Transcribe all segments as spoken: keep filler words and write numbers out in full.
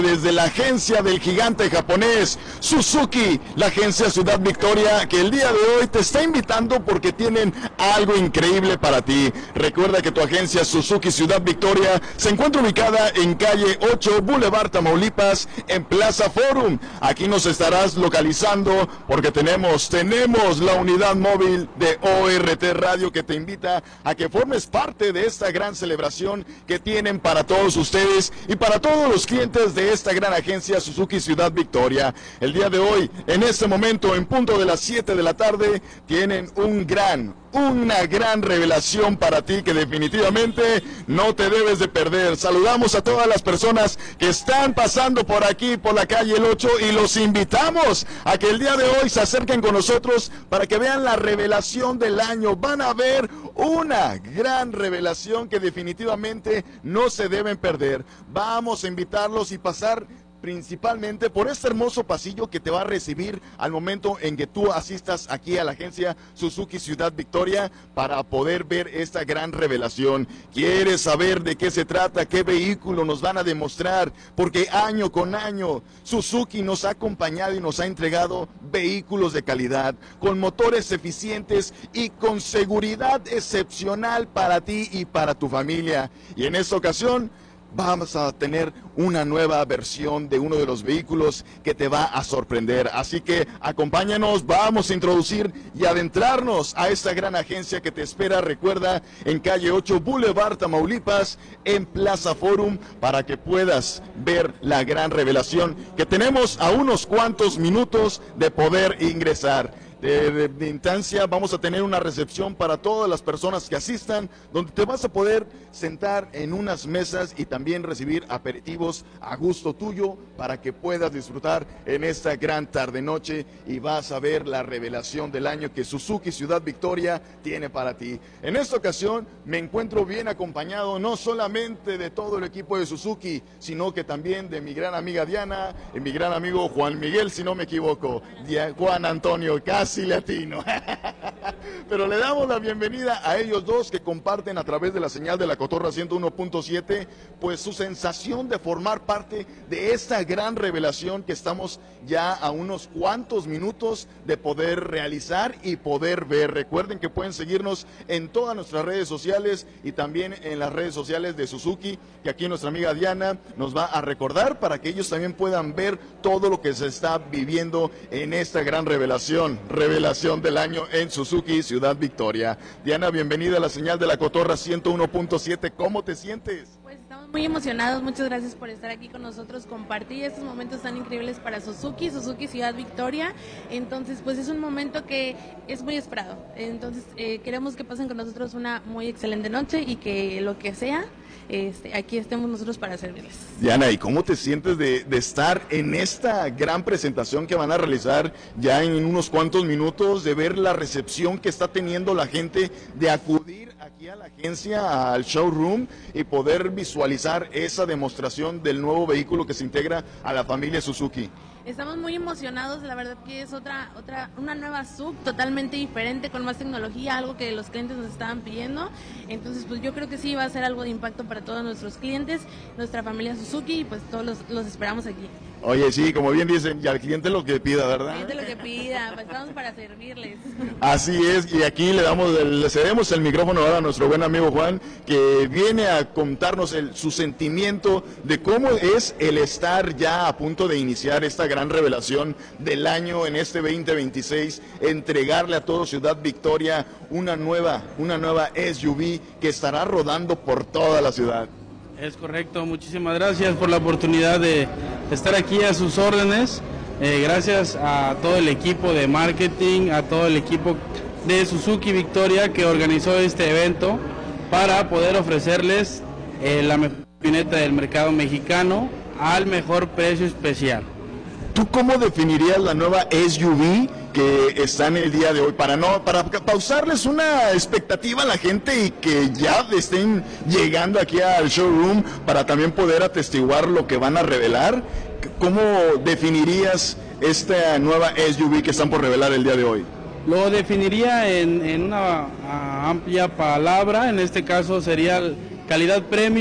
Desde la agencia del gigante japonés Suzuki, la agencia Ciudad Victoria, que el día de hoy te está invitando porque tienen algo increíble para ti. Recuerda que tu agencia Suzuki Ciudad Victoria se encuentra ubicada en calle ocho, Boulevard Tamaulipas, en Plaza Forum. Aquí nos estarás localizando porque tenemos, tenemos la unidad móvil de O R T Radio que te invita a que formes parte de esta gran celebración que tienen para todos ustedes y para todos los clientes de esta gran agencia Suzuki Ciudad Victoria. El día de hoy, en este momento, en punto de las siete de la tarde, tienen un gran, una gran revelación para ti que definitivamente no te debes de perder. Saludamos a todas las personas que están pasando por aquí, por la calle El ocho, y los invitamos a que el día de hoy se acerquen con nosotros para que vean la revelación del año. Van a ver una gran revelación que definitivamente no se deben perder. Vamos a invitarlos y pasar principalmente por este hermoso pasillo que te va a recibir al momento en que tú asistas aquí a la agencia Suzuki Ciudad Victoria para poder ver esta gran revelación. ¿Quieres saber de qué se trata? ¿Qué vehículo nos van a demostrar? Porque año con año Suzuki nos ha acompañado y nos ha entregado vehículos de calidad, con motores eficientes y con seguridad excepcional para ti y para tu familia. Y en esta ocasión vamos a tener una nueva versión de uno de los vehículos que te va a sorprender. Así que acompáñanos, vamos a introducir y adentrarnos a esta gran agencia que te espera. Recuerda, en calle ocho, Boulevard Tamaulipas, en Plaza Forum, para que puedas ver la gran revelación que tenemos a unos cuantos minutos de poder ingresar. De, de, de instancia vamos a tener una recepción para todas las personas que asistan, donde te vas a poder sentar en unas mesas y también recibir aperitivos a gusto tuyo para que puedas disfrutar en esta gran tarde noche y vas a ver la revelación del año que Suzuki Ciudad Victoria tiene para ti. En esta ocasión me encuentro bien acompañado no solamente de todo el equipo de Suzuki, sino que también de mi gran amiga Diana y mi gran amigo Juan Miguel, si no me equivoco, Juan Antonio, casi latino. Pero le damos la bienvenida a ellos dos que comparten a través de la señal de la Cotorra ciento uno punto siete, pues su sensación de formar parte de esta gran revelación que estamos ya a unos cuantos minutos de poder realizar y poder ver. Recuerden que pueden seguirnos en todas nuestras redes sociales y también en las redes sociales de Suzuki, que aquí nuestra amiga Diana nos va a recordar para que ellos también puedan ver todo lo que se está viviendo en esta gran revelación. Revelación del año en Suzuki Ciudad Victoria. Diana, bienvenida a la señal de la Cotorra ciento uno punto siete. ¿Cómo te sientes? Pues estamos muy emocionados, muchas gracias por estar aquí con nosotros, compartir estos momentos tan increíbles para Suzuki, Suzuki Ciudad Victoria. Entonces, pues es un momento que es muy esperado. Entonces, eh, queremos que pasen con nosotros una muy excelente noche y que lo que sea, Este, aquí estemos nosotros para servirles. Diana, ¿y cómo te sientes de, de estar en esta gran presentación que van a realizar ya en unos cuantos minutos, de ver la recepción que está teniendo la gente, de acudir aquí a la agencia, al showroom y poder visualizar esa demostración del nuevo vehículo que se integra a la familia Suzuki? Estamos muy emocionados, la verdad que es otra, otra, una nueva sub totalmente diferente, con más tecnología, algo que los clientes nos estaban pidiendo. Entonces, pues yo creo que sí va a ser algo de impacto para todos nuestros clientes, nuestra familia Suzuki, y pues todos los, los esperamos aquí. Oye, sí, como bien dicen, y al cliente lo que pida, ¿verdad? Al cliente lo que pida, pues estamos para servirles. Así es, y aquí le damos, el, le cedemos el micrófono ahora a nuestro buen amigo Juan, que viene a contarnos el, su sentimiento de cómo es el estar ya a punto de iniciar esta gran revelación del año en este veinte veintiséis, entregarle a todo Ciudad Victoria una nueva, una nueva S U V que estará rodando por toda la ciudad. Es correcto, muchísimas gracias por la oportunidad de estar aquí a sus órdenes. Eh, gracias a todo el equipo de marketing, a todo el equipo de Suzuki Victoria que organizó este evento para poder ofrecerles eh, la mejor camioneta del mercado mexicano al mejor precio especial. ¿Tú cómo definirías la nueva S U V que está en el día de hoy? Para no, para causarles una expectativa a la gente y que ya estén llegando aquí al showroom para también poder atestiguar lo que van a revelar. ¿Cómo definirías esta nueva S U V que están por revelar el día de hoy? Lo definiría en, en una amplia palabra, en este caso sería calidad premium,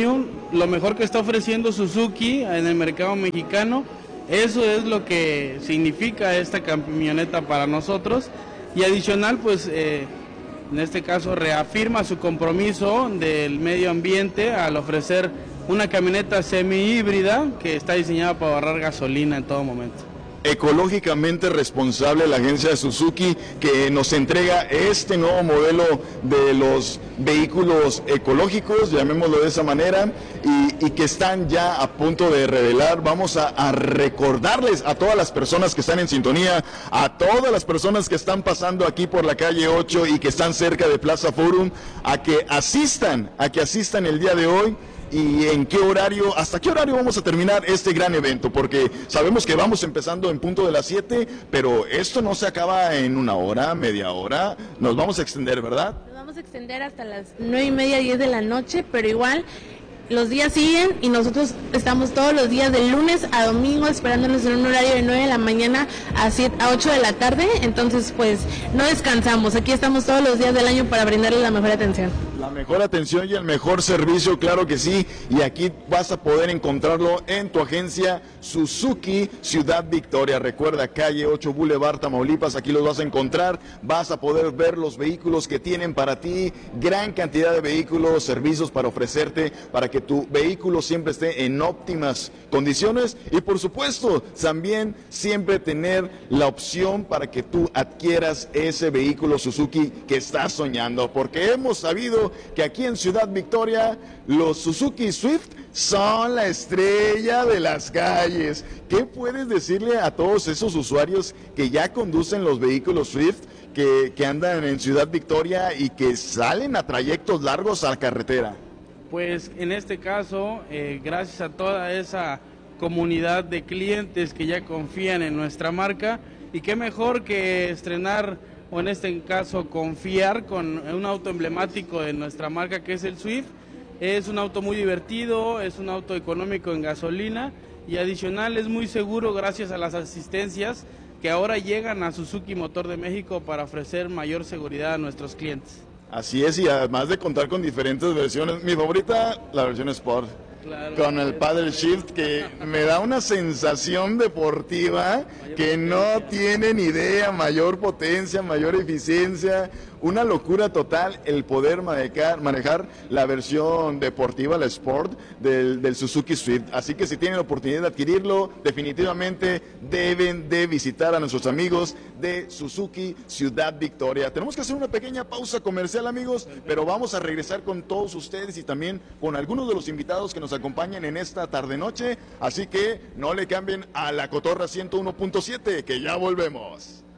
lo mejor que está ofreciendo Suzuki en el mercado mexicano. Eso es lo que significa esta camioneta para nosotros, y adicional, pues eh, en este caso reafirma su compromiso del medio ambiente al ofrecer una camioneta semi-híbrida que está diseñada para ahorrar gasolina en todo momento. Ecológicamente responsable la agencia de Suzuki, que nos entrega este nuevo modelo de los vehículos ecológicos, llamémoslo de esa manera, y, y que están ya a punto de revelar. Vamos a, a recordarles a todas las personas que están en sintonía, a todas las personas que están pasando aquí por la calle ocho y que están cerca de Plaza Forum, a que asistan, a que asistan el día de hoy. ¿Y en qué horario, hasta qué horario vamos a terminar este gran evento? Porque sabemos que vamos empezando en punto de las siete, pero esto no se acaba en una hora, media hora, nos vamos a extender, ¿verdad? Nos vamos a extender hasta las nueve y media, diez de la noche, pero igual los días siguen y nosotros estamos todos los días de lunes a domingo esperándonos en un horario de nueve de la mañana a, siete, a ocho de la tarde, entonces pues no descansamos, aquí estamos todos los días del año para brindarles la mejor atención. La mejor atención y el mejor servicio, claro que sí, y aquí vas a poder encontrarlo en tu agencia Suzuki Ciudad Victoria. Recuerda, calle ocho Boulevard, Tamaulipas, aquí los vas a encontrar, vas a poder ver los vehículos que tienen para ti, gran cantidad de vehículos, servicios para ofrecerte, para que tu vehículo siempre esté en óptimas condiciones, y por supuesto, también siempre tener la opción para que tú adquieras ese vehículo Suzuki que estás soñando, porque hemos sabido que aquí en Ciudad Victoria los Suzuki Swift son la estrella de las calles. ¿Qué puedes decirle a todos esos usuarios que ya conducen los vehículos Swift, que, que andan en Ciudad Victoria y que salen a trayectos largos a la carretera? Pues en este caso, eh, gracias a toda esa comunidad de clientes que ya confían en nuestra marca, y qué mejor que estrenar, o en este caso confiar con un auto emblemático de nuestra marca, que es el Swift. Es un auto muy divertido, es un auto económico en gasolina, y adicional es muy seguro gracias a las asistencias que ahora llegan a Suzuki Motor de México para ofrecer mayor seguridad a nuestros clientes. Así es, y además de contar con diferentes versiones, mi favorita, la versión Sport. Claro, con el paddle shift, que me da una sensación deportiva que no tienen idea, mayor potencia, mayor eficiencia, una locura total el poder manejar, manejar la versión deportiva, la Sport del, del Suzuki Swift. Así que si tienen la oportunidad de adquirirlo, definitivamente deben de visitar a nuestros amigos de Suzuki Ciudad Victoria. Tenemos que hacer una pequeña pausa comercial, amigos, pero vamos a regresar con todos ustedes y también con algunos de los invitados que nos acompañan en esta tarde-noche, así que no le cambien a La Cotorra ciento uno punto siete, que ya volvemos.